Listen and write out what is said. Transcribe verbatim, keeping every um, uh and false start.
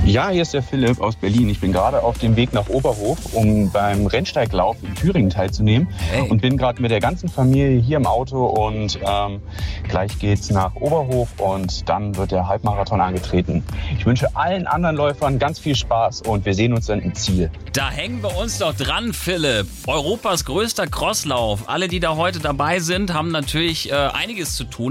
Ja, hier ist der Philipp aus Berlin. Ich bin gerade auf dem Weg nach Oberhof, um beim Rennsteiglauf in Thüringen teilzunehmen. Hey. Und bin gerade mit der ganzen Familie hier im Auto und ähm, gleich geht's nach Oberhof und dann wird der Halbmarathon angetreten. Ich wünsche allen anderen Läufern ganz viel Spaß und wir sehen uns dann im Ziel. Da hängen wir uns doch dran, Philipp. Europas größter Crosslauf. Alle, die da heute dabei sind, haben natürlich äh, einiges zu tun.